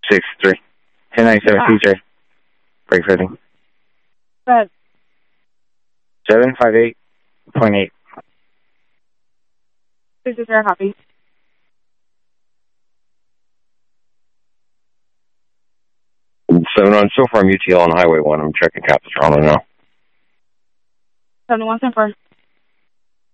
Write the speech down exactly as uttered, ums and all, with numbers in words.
six three. ten ninety-seven C J. Brake fitting. Go ahead. seven five eight point eight. This is your copy. seven on, so far I'm U T L on Highway one. I'm checking Capistrano now. seven one seven four.